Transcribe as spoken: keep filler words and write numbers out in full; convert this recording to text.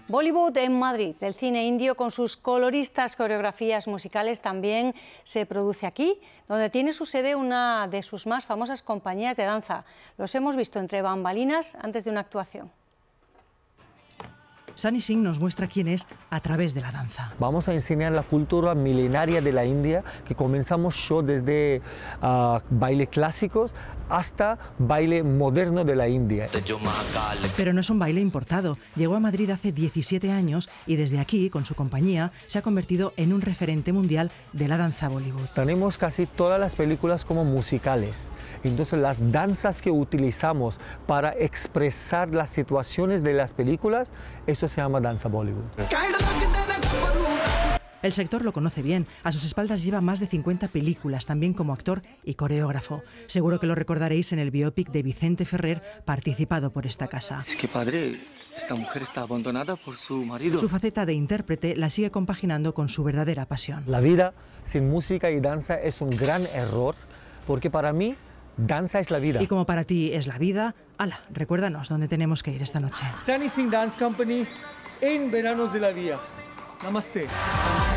Bollywood en Madrid. El cine indio con sus coloristas coreografías musicales también se produce aquí, donde tiene su sede una de sus más famosas compañías de danza. Los hemos visto entre bambalinas antes de una actuación. Sunny Singh nos muestra quién es a través de la danza. Vamos a enseñar la cultura milenaria de la India, que comenzamos show desde uh, baile clásicos hasta baile moderno de la India. Pero no es un baile importado. Llegó a Madrid hace diecisiete años y desde aquí, con su compañía, se ha convertido en un referente mundial de la danza Bollywood. Tenemos casi todas las películas como musicales. Entonces las danzas que utilizamos para expresar las situaciones de las películas, eso se llama danza Bollywood. El sector lo conoce bien. A sus espaldas lleva más de cincuenta películas, también como actor y coreógrafo. Seguro que lo recordaréis en el biopic de Vicente Ferrer, participado por esta casa. Es que, padre, esta mujer está abandonada por su marido. Su faceta de intérprete la sigue compaginando con su verdadera pasión. La vida sin música y danza es un gran error, porque para mí danza es la vida. Y como para ti es la vida, ala, recuérdanos dónde tenemos que ir esta noche. Sunny Singh Dance Company en Veranos de la Vía. Namaste.